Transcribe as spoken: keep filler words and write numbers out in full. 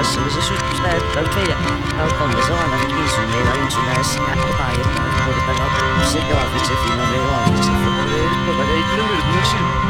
se sytyttää, että meidän alkamme saada kiisun meillä yksinäis jotain, jotain, jotain, se graafiksi, finna, me graafiksi, for det er ikke bare det, ikke det,